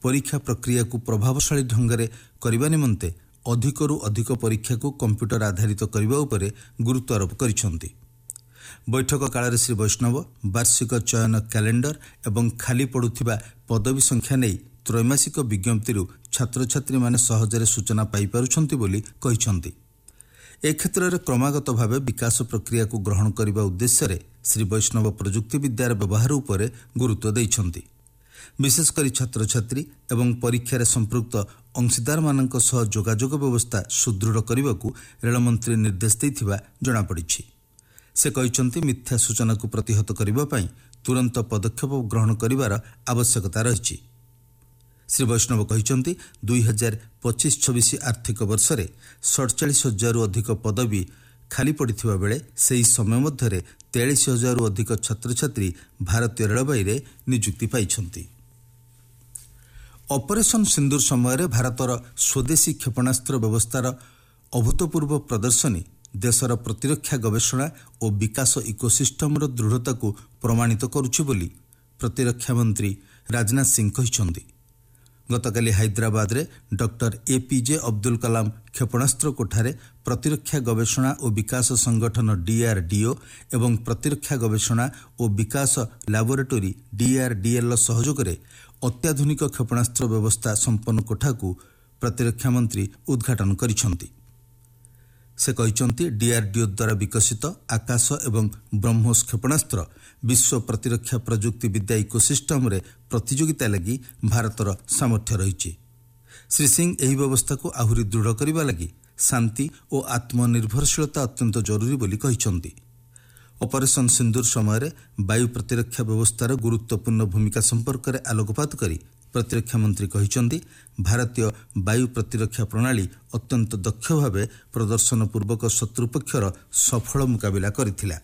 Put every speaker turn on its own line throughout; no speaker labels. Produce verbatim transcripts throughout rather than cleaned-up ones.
परीक्षा प्रक्रिया को प्रभावशाली ढंग से करने निमंते अधिकरू अधिक परीक्षा को कंप्यूटर आधारित करने उपरे गुरुत्व आरोप करिसेंति। बैठक काल श्री वैष्णव वार्षिक चयन कैलेंडर एवं खाली पड़ुथिबा पदवी संख्या नहीं त्रैमासिक विज्ञप्ति छात्र छात्री माने सहजरे सूचना पाई पारुछंती बोली कहिसेंति। ए क्षेत्र में क्रमागत भाव विकास प्रक्रिया को ग्रहण करने उद्देश्य रे श्री वैष्णव प्रजुक्ति विद्यार व्यवहार उपरे गुरुत्व देइछंती। विशेषकर छात्र छात्री एवं परीक्षा संपृक्त अंशीदार मानक सह जोगाजोग व्यवस्था सुदृढ़ करने को रेलमंत्री निर्देश देइथिबा जणा पड़िछि। से कहिसेंति मिथ्या सूचना को प्रतिहत करने पाई तुरंत पदक्षेप ग्रहण करिवार आवश्यकता रहिछि। श्री वैष्णव कहिसेंति दुई हजार पच्चीस छब्बीस आर्थिक वर्ष में सड़चाश हजार अधिक पदवी खाली पड़ता बेले से समय मध्य तेईस हजार अधिक छात्र छात्री भारतीय रेलवे रे नियुक्ति पाइछंती। ऑपरेशन सिंदूर समय भारतर स्वदेशी क्षेपणास्त्र व्यवस्थार अभूतपूर्व प्रदर्शनी देशर प्रतिरक्षा गवेषणा और विकास इकोसिस्टम दृढ़ता को प्रमाणित करुछि बोली प्रतिरक्षा मंत्री राजनाथ सिंह कहिसेंति। गतकाली हैदराबाद रे डॉक्टर एपीजे अब्दुल कलाम क्षेपणास्त्र कोठारे प्रतिरक्षा गवेषणा और विकास संगठन डीआरडीओ एवं प्रतिरक्षा गवेषणा और विकास लैबोरेटोरी डीआरडीएल सहयोग में अत्याधुनिक क्षेपणास्त्र व्यवस्था संपन्न कोठा को प्रतिरक्षा मंत्री उद्घाटन करिसेंति। से कहिसेंति डीआरडीओ द्वारा विकसित आकाश एवं ब्रह्मोस क्षेपणास्त्र विश्व प्रतिरक्षा प्रजुक्ति विद्या इकोसिस्टम रे प्रतियोगिता लगी भारतर सामर्थ्य रही। श्री सिंह एही व्यवस्था को आहुरी दृढ़ करने लगी शांति और आत्मनिर्भरशीलता अत्यंत जरूरी बोली कहिसेंति। ऑपरेशन सिंदूर समय वायु प्रतिरक्षा व्यवस्थार गुरुत्वपूर्ण भूमिका संपर्क में आलोकपात करी प्रतिरक्षा मंत्री कहिसेंति भारतीय वायु प्रतिरक्षा प्रणाली अत्यंत दक्ष भाव प्रदर्शन पूर्वक शत्रुपक्षर सफल मुकाबिला करिथिला।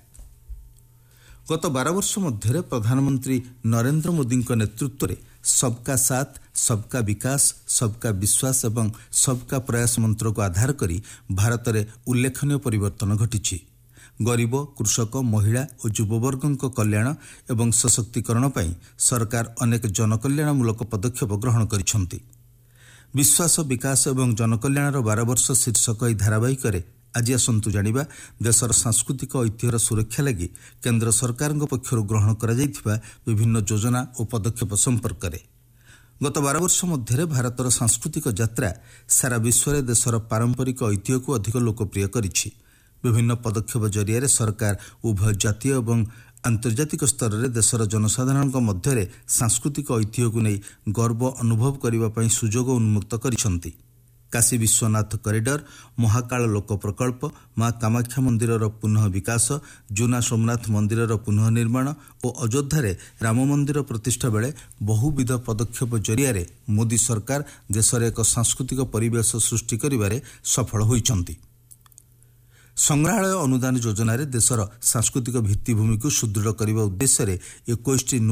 गत बारह वर्ष मध्य प्रधानमंत्री नरेंद्र मोदी नेतृत्व में सबका साथ सबका विकास सबका विश्वास एवं सबका प्रयास मंत्र को आधार करी भारत में उल्लेखनीय परिवर्तन घटी। गरीब कृषक महिला और युववर्गों कल्याण एवं सशक्तिकरण पर सरकार अनेक जनकल्याणमूलक पदक्षेप ग्रहण करिसेंति। विश्वास विकास एवं जनकल्याणर बारह वर्ष शीर्षक यह धारावाहिक आज आसतु जानिबा देशर सांस्कृतिक ऐतिह्यर सुरक्षा लगी केंद्र सरकार पक्षर ग्रहण करा जायथिबा विभिन्न योजना और पदक्षेप संपर्क में। गत बारह वर्ष मध्य भारतर सांस्कृतिक यात्रा सारा विश्व में देशर पारंपरिक ऐतिह्य को अधिक लोकप्रिय करिछि। विभिन्न पदक्षेप जरिया सरकार उभय जातीय एवं आंतर्जातिक स्तर में देशर जनसाधारण मध्य सांस्कृतिक ऐतिह्य को नहीं गर्व अनुभव करने सुजोग उन्मुक्त करिसेंति। काशी विश्वनाथ कॉरिडोर, महाकाल लोक प्रकल्प, मां कामाख्या मंदिर पुनः विकास, जूना सोमनाथ मंदिर पुनः निर्माण और अयोध्या राम मंदिर प्रतिष्ठा बेले बहुविध पदक्षेप जरिया मोदी सरकार देश में एक सांस्कृतिक परिवेश सृष्टि करिबारे सफल होइछंती। संग्रहालय अनुदान योजन देशर सांस्कृतिक भित्तिभूमि को सुदृढ़ करने उद्देश्य इक्कीस